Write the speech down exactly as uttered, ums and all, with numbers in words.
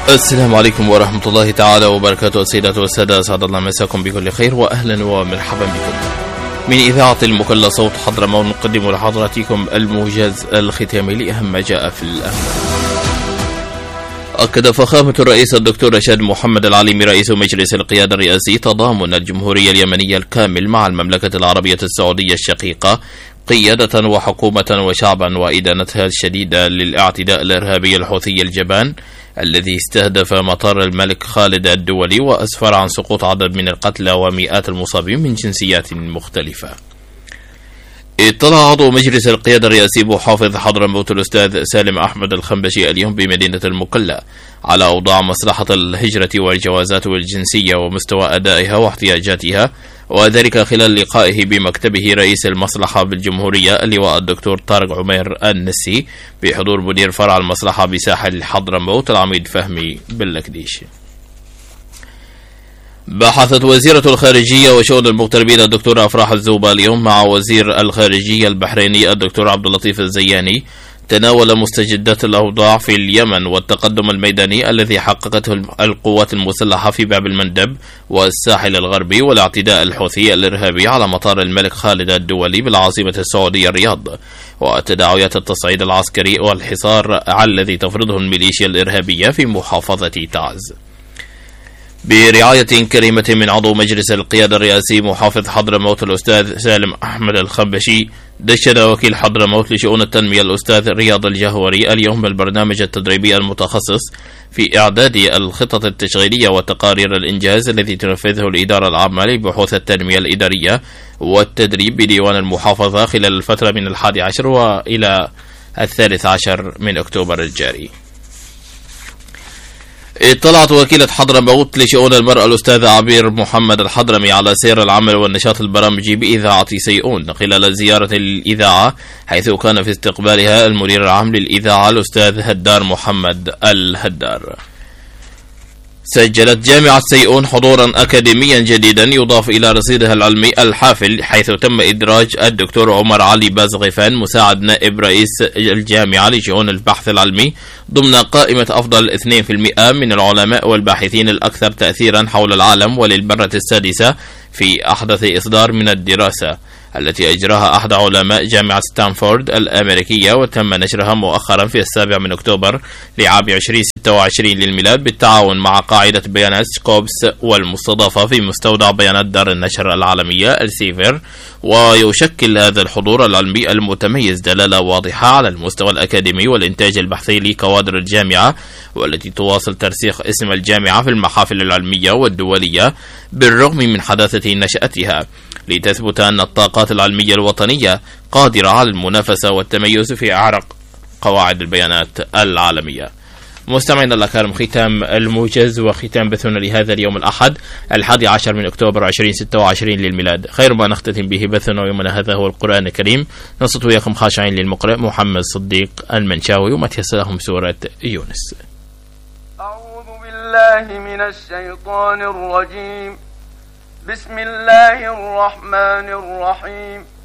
السلام عليكم ورحمة الله تعالى وبركاته. السيدات والسادة، أسعد الله مساكم بكل خير وأهلا ومرحبا بكم من إذاعة المكلا صوت حضرموت. نقدم لحضراتكم الموجز الختامي لأهم ما جاء في الأخبار. أكد فخامة الرئيس الدكتور رشاد محمد العليمي رئيس مجلس القيادة الرئاسي تضامن الجمهورية اليمنية الكامل مع المملكة العربية السعودية الشقيقة قيادة وحكومة وشعبا، وإدانتها الشديدة للاعتداء الإرهابي الحوثي الجبان الذي استهدف مطار الملك خالد الدولي وأسفر عن سقوط عدد من القتلى ومئات المصابين من جنسيات مختلفة. اطلع عضو مجلس القيادة الرئاسي محافظ حضرموت الأستاذ سالم أحمد الخنبشي اليوم بمدينة المكلا على أوضاع مصلحة الهجرة والجوازات الجنسية ومستوى أدائها واحتياجاتها، وذلك خلال لقائه بمكتبه رئيس المصلحة بالجمهورية اللواء الدكتور طارق عمير النسي بحضور مدير فرع المصلحة بساحل حضرموت العميد فهمي باللكديش. بحثت وزيرة الخارجية وشؤون المغتربين الدكتورة أفراح الزوبة اليوم مع وزير الخارجية البحريني الدكتور عبد اللطيف الزياني تناول مستجدات الأوضاع في اليمن والتقدم الميداني الذي حققته القوات المسلحة في باب المندب والساحل الغربي والاعتداء الحوثي الإرهابي على مطار الملك خالد الدولي بالعاصمة السعودية الرياض، وتداعيات التصعيد العسكري والحصار الذي تفرضه الميليشيا الإرهابية في محافظة تعز. برعاية كريمة من عضو مجلس القيادة الرئاسي محافظ حضرموت الأستاذ سالم أحمد الخنبشي، دشن وكيل حضرموت لشؤون التنمية الأستاذ رياض الجهوري اليوم البرنامج التدريبي المتخصص في إعداد الخطط التشغيلية وتقارير الإنجاز الذي تنفذه الإدارة العامة لبحوث التنمية الإدارية والتدريب بديوان المحافظة خلال الفترة من الحادي عشر وإلى الثالث عشر من أكتوبر الجاري. اطلعت وكيلة حضرموت لشؤون المرأة الأستاذة عبير محمد الحضرمي على سير العمل والنشاط البرامجي بإذاعة سيئون خلال زيارة الإذاعة، حيث كان في استقبالها المدير العام للإذاعة الأستاذ هدار محمد الهدار. سجلت جامعة سيئون حضورا أكاديميا جديدا يضاف إلى رصيدها العلمي الحافل، حيث تم إدراج الدكتور عمر علي بازغفان مساعد نائب رئيس الجامعة لشؤون البحث العلمي ضمن قائمة أفضل اثنين بالمئة من العلماء والباحثين الأكثر تأثيرا حول العالم وللمرة السادسة في أحدث إصدار من الدراسة التي أجراها أحد علماء جامعة ستانفورد الأمريكية، وتم نشرها مؤخرا في السابع من أكتوبر لعام ألفين وستة وعشرين للميلاد بالتعاون مع قاعدة بيانات سكوبس والمستضافة في مستودع بيانات دار النشر العالمية السيفر. ويشكل هذا الحضور العلمي المتميز دلالة واضحة على المستوى الأكاديمي والإنتاج البحثي لكوادر الجامعة، والتي تواصل ترسيخ اسم الجامعة في المحافل العلمية والدولية بالرغم من حداثة نشأتها، لتثبت أن الطاقات العلمية الوطنية قادرة على المنافسة والتميز في أعرق قواعد البيانات العالمية. مستمعينا الأكارم، ختام الموجز وختام بثنا لهذا اليوم الأحد الحادي عشر من أكتوبر ألفين وستة وعشرين للميلاد. خير ما نختتم به بثنا يومنا هذا هو القرآن الكريم. نصت وياكم خاشعين للمقرئ محمد صديق المنشاوي وما تيسرهم سورة يونس. أعوذ بالله من الشيطان الرجيم. بسم الله الرحمن الرحيم.